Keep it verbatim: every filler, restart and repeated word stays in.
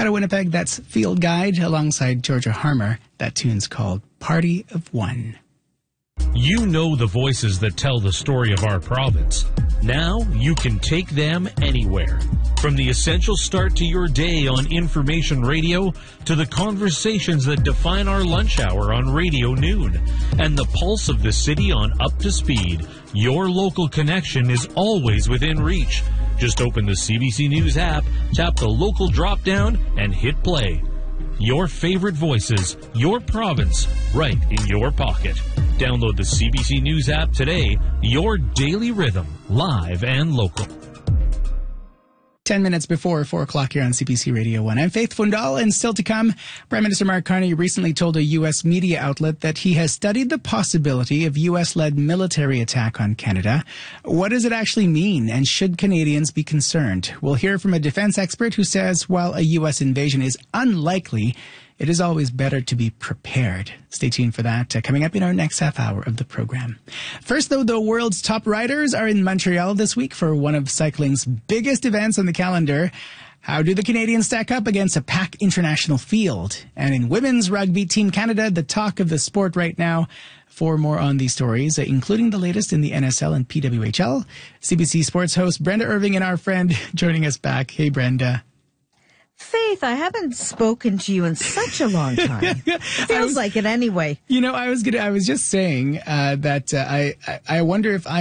Out of Winnipeg, that's Field Guide alongside Georgia Harmer. That tune's called Party of One. You know the voices that tell the story of our province. Now you can take them anywhere. From the essential start to your day on information radio to the conversations that define our lunch hour on Radio Noon and the pulse of the city on Up to Speed, your local connection is always within reach. Just open the C B C News app, tap the local drop-down, and hit play. Your favorite voices, your province, right in your pocket. Download the C B C News app today. Your daily rhythm, live and local. Ten minutes before four o'clock here on C B C Radio one. I'm Faith Fundal, and still to come, Prime Minister Mark Carney recently told a U S media outlet that he has studied the possibility of U S-led military attack on Canada. What does it actually mean, and should Canadians be concerned? We'll hear from a defense expert who says while a U S invasion is unlikely, it is always better to be prepared. Stay tuned for that uh, coming up in our next half hour of the program. First, though, the world's top riders are in Montreal this week for one of cycling's biggest events on the calendar. How do the Canadians stack up against a packed international field? And in women's rugby, Team Canada, the talk of the sport right now. For more on these stories, uh, including the latest in the N S L and P W H L, C B C Sports host Brenda Irving and our friend joining us back. Hey, Brenda. Faith, I haven't spoken to you in such a long time. Feels was, like it anyway. You know, I was gonna, I was just saying uh, that uh, I, I wonder if I'm